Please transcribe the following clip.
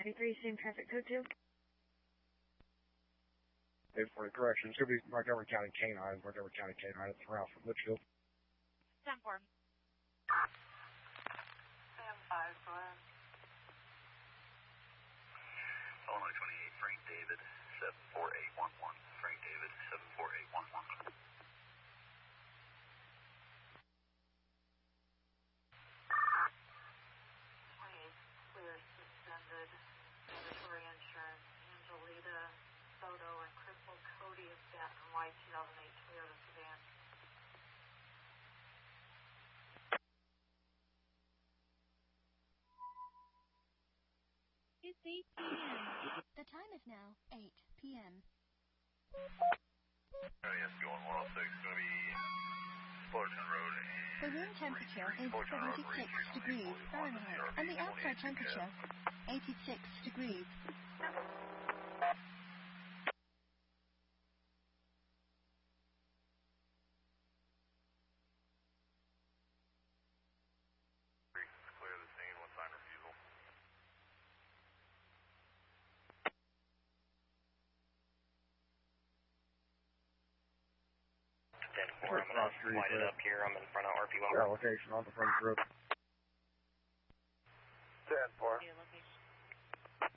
33, same traffic code 2. 840, correction. It's going to be Montgomery County Canine. Montgomery County Canine. It's Ralph from Litchfield. 10-4. Sam 5, go ahead. Illinois 28, Frank David, 74811. Frank David, 74811. Clear suspended mandatory insurance. Angelita Soto and Crystal Cody of Baton White 2008 Toyota sedan. It's 8 p.m. The time is now 8 p.m. Yes, going 106, going to be Fullerton Road. The room temperature is 76 degrees Fahrenheit, and the outside temperature 86 degrees. Clear the scene, one sign refusal. I'm going to light it up here. I'm in front of RP1. Yeah, location on the front road. 10-4.